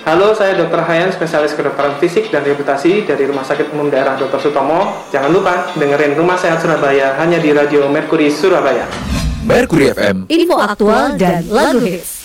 Halo, saya Dr. Hayan, spesialis kedokteran fisik dan rehabilitasi dari Rumah Sakit Umum Daerah Dr. Sutomo. Jangan lupa dengerin Rumah Sehat Surabaya hanya di Radio Mercury Surabaya. Mercury FM. Info aktual dan lagu hits.